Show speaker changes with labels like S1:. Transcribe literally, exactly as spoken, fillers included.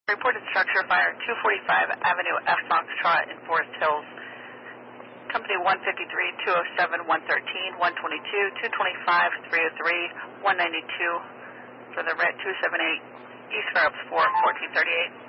S1: Reported structure fire, two forty-five Avenue F Foxtrot in Forest Hills. Company one fifty-three, two oh seven, one thirteen, one twenty-two, two twenty-five, three oh three, one ninety-two for the red two seven eight, East Fair Ups four, fourteen thirty-eight.